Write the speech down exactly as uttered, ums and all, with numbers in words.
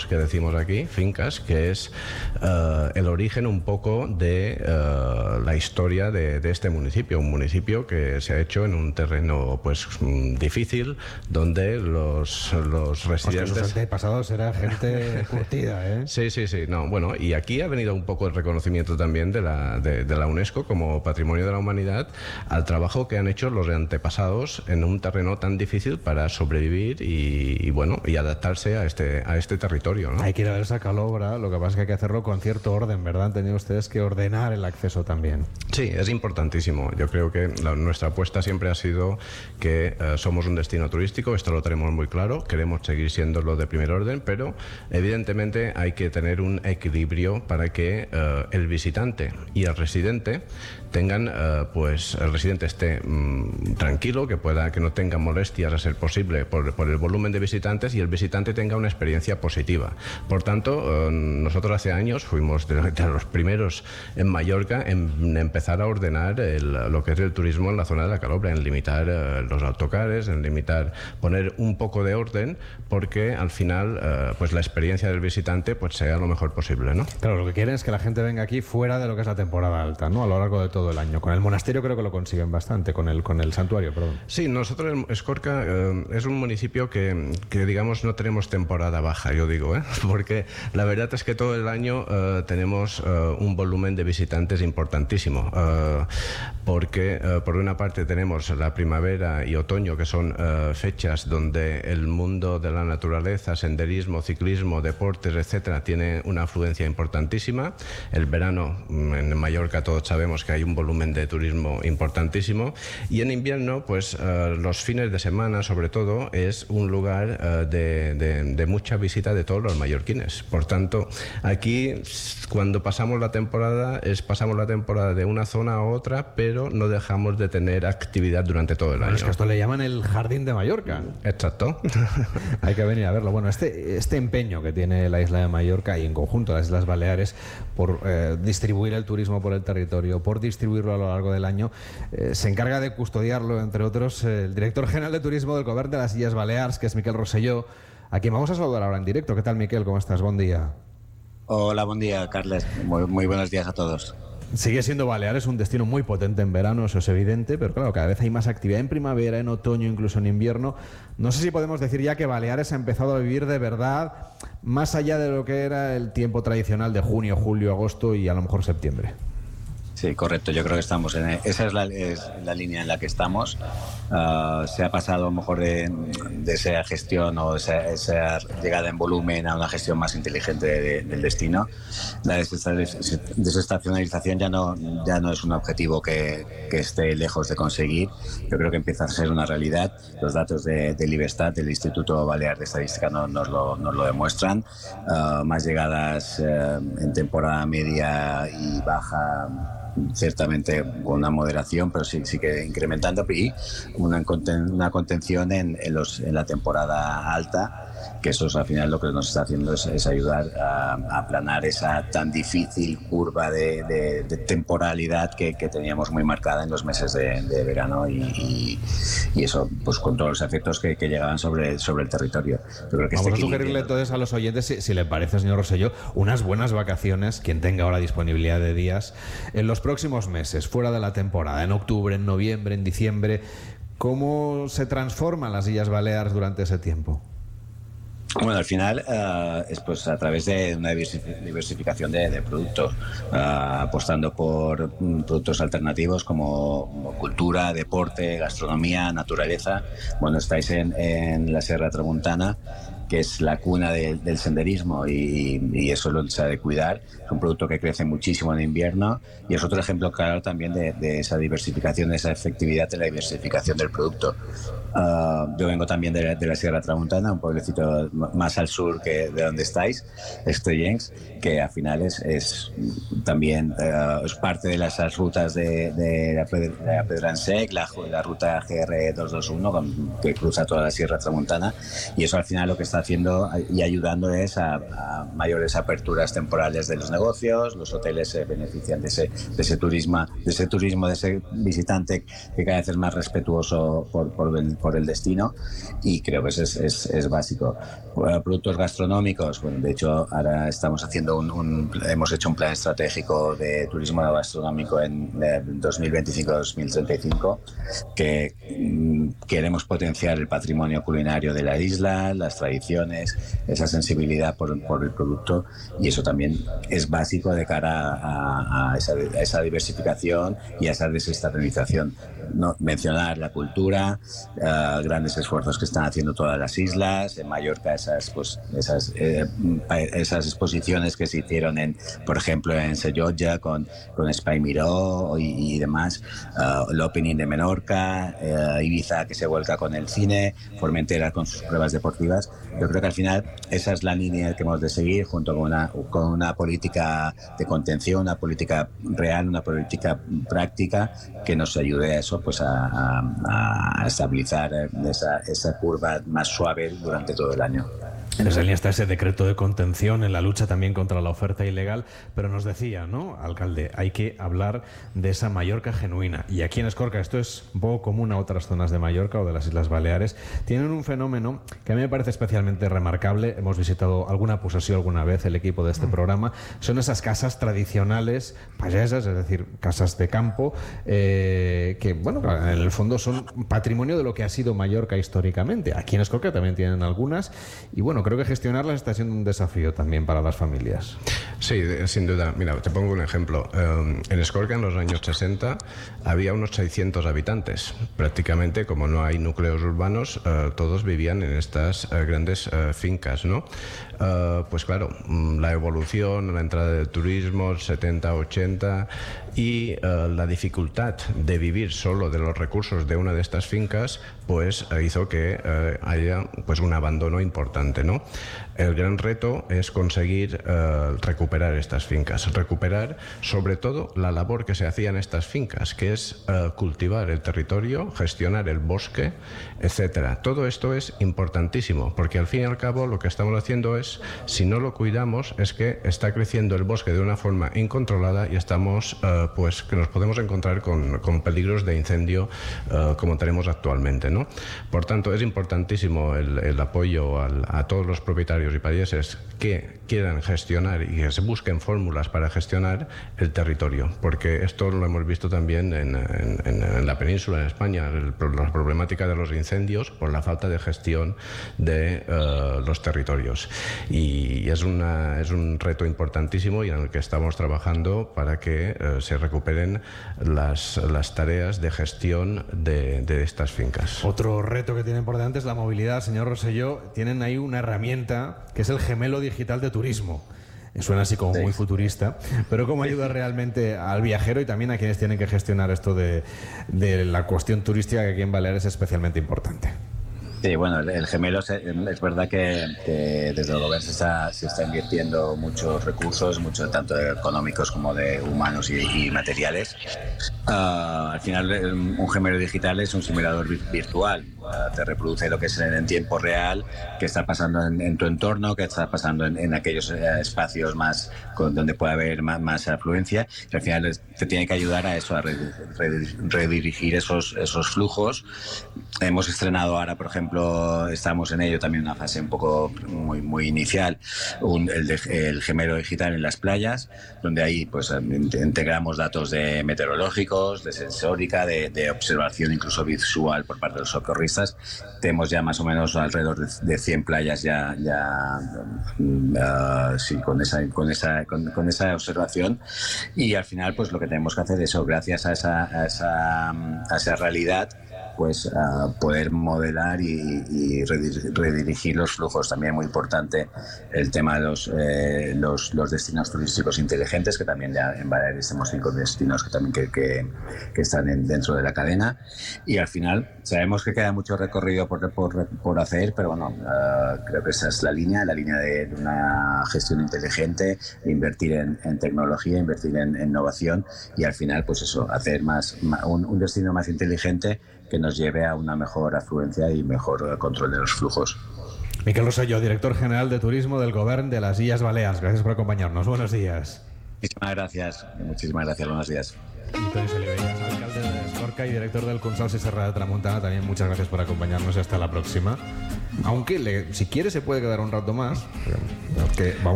que decimos aquí, fincas, que es uh, el origen un poco de uh, la historia de, de este municipio, un municipio que se ha hecho en un terreno pues difícil, donde los, los residentes... Pues que sus antepasados era gente curtida, ¿eh? Sí, sí, sí, no, bueno, y aquí ha venido un poco el reconocimiento también de la, de, de la UNESCO como Patrimonio de la Humanidad al trabajo que han hecho los antepasados en un terreno tan difícil para sobrevivir y, y bueno, y adaptarse a este, a este territorio, ¿no? Hay que ir a ver esa calobra, lo que pasa es que hay que hacerlo con cierto orden, ¿verdad? Han tenido ustedes que ordenar el acceso también. Sí, es importantísimo. Yo creo que la, nuestra apuesta siempre ha sido que uh, somos un destino turístico, esto lo tenemos muy claro, queremos seguir siendo lo de primer orden, pero evidentemente hay que tener un equilibrio para que uh, el visitante y el residente tengan, uh, pues el residente esté um, tranquilo, que pueda, que no tenga molestias a ser posible por, por el volumen de visitantes, y el visitante tenga una experiencia positiva. Por tanto, uh, nosotros hace años fuimos de, de los primeros en Mallorca en, en empezar a ordenar el, lo que es el turismo en la zona de la Calobra, en limitar uh, los autocares, en limitar, poner un poco de orden, porque al final uh, pues la experiencia del visitante pues sea lo mejor posible, ¿no? Claro, lo que quieren es que la gente venga aquí fuera de lo que es la temporada alta, ¿no? A lo largo de todo el año. Con el monasterio creo que lo consiguen bastante, con el, con el santuario, perdón. Sí, nosotros, Escorca eh, es un municipio que, que, digamos, no tenemos temporada baja, yo digo, ¿eh? Porque la verdad es que todo el año eh, tenemos eh, un volumen de visitantes importantísimo, eh, porque eh, por una parte tenemos la primavera y otoño, que son eh, fechas donde el mundo de la naturaleza, senderismo, ciclismo, deportes, etcétera, tiene una afluencia importantísima. El verano, en Mallorca todos sabemos que hay un volumen de turismo importantísimo, y en invierno pues uh, los fines de semana sobre todo es un lugar uh, de, de, de mucha visita de todos los mallorquines. Por tanto, aquí cuando pasamos la temporada es pasamos la temporada de una zona a otra, pero no dejamos de tener actividad durante todo el bueno, año. Es que esto le llaman el Jardín de Mallorca. Exacto. Hay que venir a verlo. Bueno, este, este empeño que tiene la isla de Mallorca y en conjunto las Islas Baleares por eh, distribuir el turismo por el territorio, por distribuirlo a lo largo del año, eh, se encarga de custodiarlo, entre otros, eh, el director general de turismo del Govern de las Illes Balears, que es Miquel Rosselló, a quien vamos a saludar ahora en directo. ¿Qué tal, Miquel? ¿Cómo estás? Buen día. Hola, buen día, Carles. Muy, muy buenos días a todos. Sigue siendo Baleares un destino muy potente en verano, eso es evidente, pero claro, cada vez hay más actividad en primavera, en otoño, incluso en invierno. No sé si podemos decir ya que Baleares ha empezado a vivir de verdad más allá de lo que era el tiempo tradicional de junio, julio, agosto y a lo mejor septiembre. Sí, correcto. Yo creo que estamos en esa es la, es la línea en la que estamos. Uh, se ha pasado a lo mejor de, de esa gestión o esa, esa llegada en volumen a una gestión más inteligente de, del destino. La desestacionalización ya no ya no es un objetivo que, que esté lejos de conseguir. Yo creo que empieza a ser una realidad. Los datos de, del IBESTAT, del Instituto Balear de Estadística, no, nos, lo, nos lo demuestran. Uh, más llegadas uh, en temporada media y baja, ciertamente con una moderación, pero sí, sí que incrementando, y una, una contención en, en, los, en la temporada alta, que eso es al final lo que nos está haciendo es, es ayudar a, a aplanar esa tan difícil curva de, de, de temporalidad que, que teníamos muy marcada en los meses de, de verano y, y, y eso pues con todos los efectos que, que llegaban sobre, sobre el territorio. Yo creo que Vamos este a sugerirle entonces a los oyentes, si, si le parece, señor Rosselló, unas buenas vacaciones, quien tenga ahora disponibilidad de días, en los próximos meses, fuera de la temporada, en octubre, en noviembre, en diciembre. ¿Cómo se transforman las Illes Balears durante ese tiempo? Bueno, al final uh, es pues a través de una diversificación de, de productos, uh, apostando por um, productos alternativos como, como cultura, deporte, gastronomía, naturaleza. Bueno, estáis en, en la Sierra Tramuntana, que es la cuna de, del senderismo, y, y eso lo se ha de cuidar. Es un producto que crece muchísimo en invierno y es otro ejemplo claro también de, de esa diversificación, de esa efectividad de la diversificación del producto. Uh, yo vengo también de la, de la Sierra Tramuntana, un pueblecito más al sur que de donde estáis, Estellencs, que al final es, es también uh, es parte de las rutas de, de la, de la Pedransec, la, la ruta G R doscientos veintiuno con, que cruza toda la Sierra Tramuntana, y eso al final lo que está está haciendo y ayudando es a, a mayores aperturas temporales de los negocios. Los hoteles se benefician de ese, de ese turismo, de ese turismo, de ese visitante que cada vez es más respetuoso por, por, el, por el destino, y creo que eso es, es, es básico. Productos gastronómicos, bueno, de hecho ahora estamos haciendo un, un hemos hecho un plan estratégico de turismo gastronómico en dos mil veinticinco a dos mil treinta y cinco, que mm, queremos potenciar el patrimonio culinario de la isla, las tradiciones, esa sensibilidad por, por el producto, y eso también es básico de cara a, a, esa, a esa diversificación y a esa desestatización. No, mencionar la cultura, uh, grandes esfuerzos que están haciendo todas las islas, en Mallorca esas, pues, esas, eh, esas exposiciones que se hicieron en, por ejemplo, en Sallotja con, con Espai Miró y, y demás, uh, el Opening de Menorca, uh, Ibiza que se vuelca con el cine, Formentera con sus pruebas deportivas. Yo creo que al final esa es la línea que hemos de seguir, junto con una, con una política de contención, una política real, una política práctica que nos ayude a eso, pues a, a, a estabilizar esa, esa curva más suave durante todo el año. En esa línea está ese decreto de contención en la lucha también contra la oferta ilegal, pero nos decía, ¿no, alcalde? Hay que hablar de esa Mallorca genuina. Y aquí en Escorca, esto es un poco común a otras zonas de Mallorca o de las Islas Baleares, tienen un fenómeno que a mí me parece especialmente remarcable. Hemos visitado alguna posesión alguna vez el equipo de este programa. Son esas casas tradicionales payesas, es decir, casas de campo, eh, que, bueno, en el fondo son patrimonio de lo que ha sido Mallorca históricamente. Aquí en Escorca también tienen algunas, y bueno, creo que gestionarlas está siendo un desafío también para las familias. Sí, sin duda. Mira, te pongo un ejemplo. Eh, en Escorca, en los años sesenta, había unos seiscientos habitantes. Prácticamente, como no hay núcleos urbanos, eh, todos vivían en estas eh, grandes eh, fincas, ¿no? Eh, pues claro, la evolución, la entrada del turismo, setenta, ochenta, y eh, la dificultad de vivir solo de los recursos de una de estas fincas, pues eh, hizo que eh, haya pues un abandono importante, ¿no? El gran reto es conseguir eh, recuperar estas fincas, recuperar sobre todo la labor que se hacía en estas fincas, que es eh, cultivar el territorio, gestionar el bosque, etcétera. Todo esto es importantísimo, porque al fin y al cabo lo que estamos haciendo es, si no lo cuidamos, es que está creciendo el bosque de una forma incontrolada y estamos, eh, pues, que nos podemos encontrar con, con peligros de incendio eh, como tenemos actualmente, ¿no? Por tanto, es importantísimo el, el apoyo al, a todos los propietarios y payeses que quieran gestionar y que se busquen fórmulas para gestionar el territorio, porque esto lo hemos visto también en, en, en la península, en España, el, la problemática de los incendios por la falta de gestión de uh, los territorios, y es, una, es un reto importantísimo y en el que estamos trabajando para que uh, se recuperen las, las tareas de gestión de, de estas fincas. Otro reto que tienen por delante es la movilidad. Señor Rosselló, tienen ahí una herramienta que es el gemelo digital de turismo. Suena así como sí, muy futurista, pero ¿cómo ayuda realmente al viajero y también a quienes tienen que gestionar esto de, de la cuestión turística, que aquí en Baleares es especialmente importante? Sí, bueno, el, el gemelo es, es verdad que, que desde el gobierno se está, se está invirtiendo muchos recursos, mucho tanto económicos como de humanos y, y materiales. Uh, al final, un gemelo digital es un simulador virtual. Uh, te reproduce lo que es en, en tiempo real, que está pasando en, en tu entorno, que está pasando en, en aquellos eh, espacios más con, donde puede haber más, más afluencia. Y al final te tiene que ayudar a eso, a redirigir esos, esos flujos. Hemos estrenado ahora, por ejemplo, estamos en ello también una fase un poco muy, muy inicial, un, el, de, el gemelo digital en las playas, donde ahí pues integramos datos de meteorológicos, de sensórica, de, de observación incluso visual por parte de los socorristas. Tenemos ya más o menos alrededor de, de cien playas ya, ya uh, sí, con esa, con esa, con, con esa observación, y al final pues lo que tenemos que hacer es eso, gracias a esa, a esa, a esa realidad, pues uh, poder modelar y, y redirigir los flujos. También muy importante el tema de los, eh, los, los destinos turísticos inteligentes, que también ya en Baleares tenemos cinco destinos que también que, que, que están en, dentro de la cadena, y al final sabemos que queda mucho recorrido por, por, por hacer, pero bueno, uh, creo que esa es la línea, la línea de una gestión inteligente, invertir en, en tecnología, invertir en, en innovación, y al final pues eso, hacer más, más un, un destino más inteligente que nos lleve a una mejor afluencia y mejor control de los flujos. Miquel Rosselló, director general de Turismo del Govern de las Illes Balears. Gracias por acompañarnos. Buenos días. Muchísimas gracias. Muchísimas gracias. Buenos días. Y Toni Oliveras, alcalde de Escorca y director del Consorcio Serra de Tramuntana, también muchas gracias por acompañarnos y hasta la próxima. Aunque le, si quiere se puede quedar un rato más, porque vamos